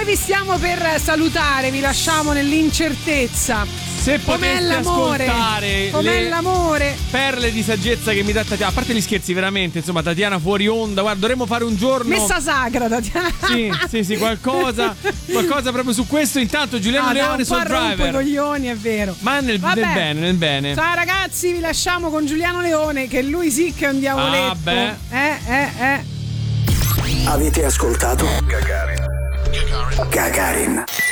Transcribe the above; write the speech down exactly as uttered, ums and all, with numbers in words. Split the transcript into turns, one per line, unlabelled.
vi stiamo per salutare, vi lasciamo nell'incertezza.
Se poteste ascoltare
com'è
le
l'amore,
perle di saggezza che mi dà Tatiana, a parte gli scherzi, veramente, insomma, Tatiana fuori onda, guarda, dovremmo fare un giorno
messa sacra, Tatiana.
Sì, sì, sì, qualcosa, qualcosa proprio su questo. Intanto Giuliano
ah,
Leone,
Soul Driver. I
coglioni,
è vero.
Ma nel, nel bene, nel bene.
Ciao ragazzi, vi lasciamo con Giuliano Leone, che lui sì che è un diavoletto.
Ah, beh.
Eh, eh, eh.
Avete ascoltato Gagarin. Gagarin.